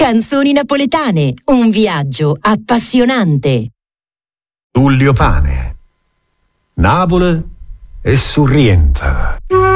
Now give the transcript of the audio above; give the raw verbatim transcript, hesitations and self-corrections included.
Canzoni napoletane, un viaggio appassionante. Tullio Pane, Napoli e Sorrento.